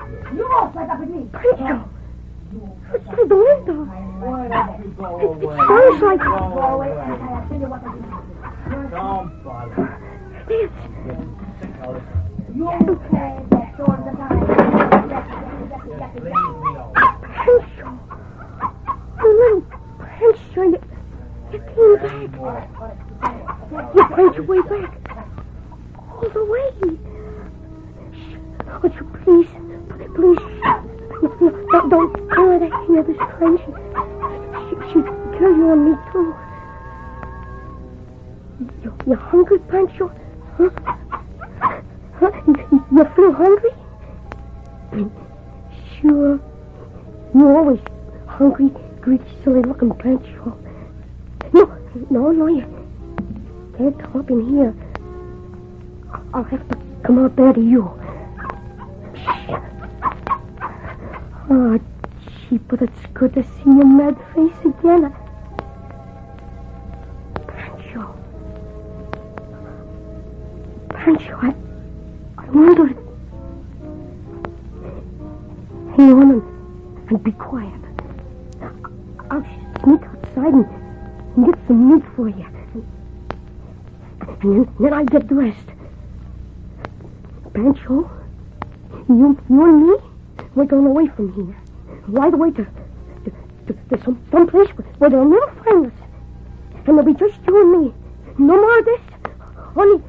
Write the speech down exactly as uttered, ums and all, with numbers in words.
You won't set up with me. Pancho! What's through the window? Why don't you go away? It sounds like... Go away and I'll tell you what to do. Don't bother. It's... You play that all the time. Leave me alone. Pancho! You little Pancho, you, you came back. You Pancho way back. All the way. Shh. Would you please, please, no, no, don't, don't tell her that hear this crazy. She, she'd kill you and me too. You, you hungry, Pancho? Huh? Huh? You, you feel hungry? Sure. You're always hungry, greedy, silly-looking Pancho. No, no, no, you can't come up in here. I'll have to come out there to you. Oh, gee, but it's good to see your mad face again. Pancho. Pancho, I... I wondered... Hang on and, and be quiet. I'll sneak outside and, and get some meat for you. And, and then, then I get dressed. Pancho, you, you and me, we're going away from here. Right away to, to, to, to some, some place where they'll never find us. And there'll be just you and me. No more of this. Only